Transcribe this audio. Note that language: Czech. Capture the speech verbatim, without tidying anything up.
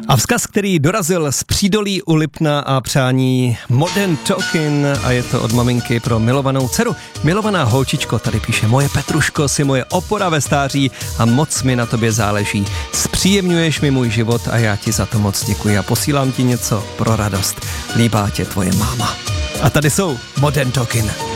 A vzkaz, který dorazil z Přídolí u Lipna a přání Modern Talking a je to od maminky pro milovanou dceru. Milovaná holčičko, tady píše: moje Petruško, si moje opora ve stáří a moc mi na tobě záleží. Zpříjemňuješ mi můj život a já ti za to moc děkuji a posílám ti něco pro radost. Líbá tě tvoje máma. A tady jsou Modern Talking.